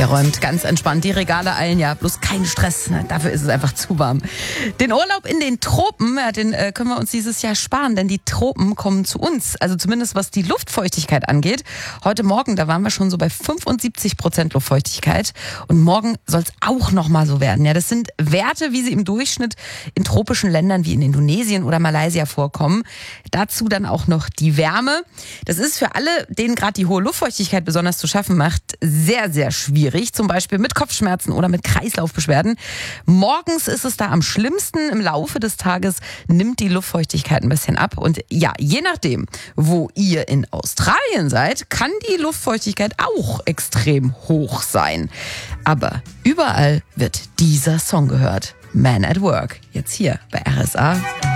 Ihr räumt ganz entspannt die Regale ein, ja, bloß kein Stress, ne? Dafür ist es einfach zu warm. Den Urlaub in den Tropen, ja, den können wir uns dieses Jahr sparen, denn die Tropen kommen zu uns, also zumindest was die Luftfeuchtigkeit angeht. Heute Morgen, da waren wir schon so bei 75% Luftfeuchtigkeit und morgen soll es auch nochmal so werden. Ja, das sind Werte, wie sie im Durchschnitt in tropischen Ländern wie in Indonesien oder Malaysia vorkommen. Dazu dann auch noch die Wärme. Das ist für alle, denen gerade die hohe Luftfeuchtigkeit besonders zu schaffen macht, sehr, sehr schwierig. Zum Beispiel mit Kopfschmerzen oder mit Kreislaufbeschwerden. Morgens ist es da am schlimmsten. Im Laufe des Tages nimmt die Luftfeuchtigkeit ein bisschen ab. Und ja, je nachdem, wo ihr in Australien seid, kann die Luftfeuchtigkeit auch extrem hoch sein. Aber überall wird dieser Song gehört. Man at Work. Jetzt hier bei RSA.